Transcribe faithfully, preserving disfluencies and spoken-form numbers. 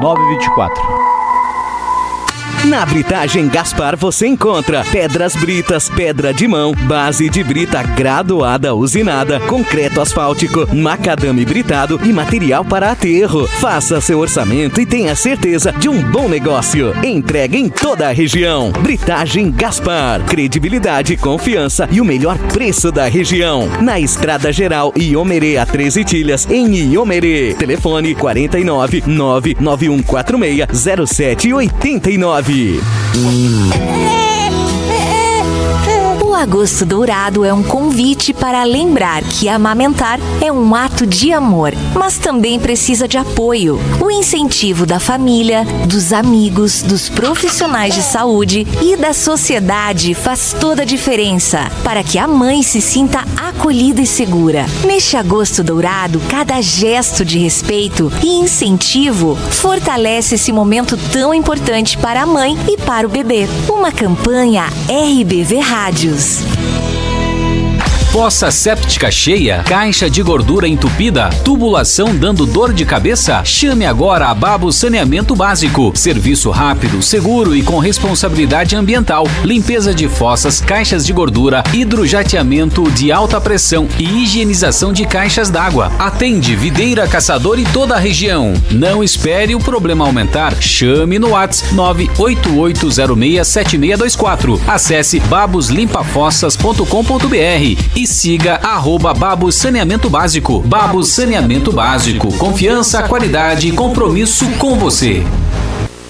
nove dois quatro. Na Britagem Gaspar você encontra pedras britas, pedra de mão, base de brita graduada usinada, concreto asfáltico, macadame britado e material para aterro. Faça seu orçamento e tenha certeza de um bom negócio. Entrega em toda a região. Britagem Gaspar. Credibilidade, confiança e o melhor preço da região. Na Estrada Geral Iomerê a treze Tilhas, em Iomerê. Telefone quarenta e nove, nove nove um quatro seis, zero sete oito nove. O Agosto Dourado é um convite para lembrar que amamentar é um ato de amor, mas também precisa de apoio. O incentivo da família, dos amigos, dos profissionais de saúde e da sociedade faz toda a diferença para que a mãe se sinta acolhida e segura. Neste Agosto Dourado, cada gesto de respeito e incentivo fortalece esse momento tão importante para a mãe e para o bebê. Uma campanha R B V Rádios. Fossa séptica cheia, caixa de gordura entupida, tubulação dando dor de cabeça? Chame agora a Babos Saneamento Básico. Serviço rápido, seguro e com responsabilidade ambiental. Limpeza de fossas, caixas de gordura, hidrojateamento de alta pressão e higienização de caixas d'água. Atende Videira, Caçador e toda a região. Não espere o problema aumentar. Chame no WhatsApp nove oito oito zero seis sete seis dois quatro. Acesse babos limpa fossas ponto com ponto br e siga arroba Babos Saneamento Básico. Babos Saneamento Básico. Confiança, qualidade e compromisso com você.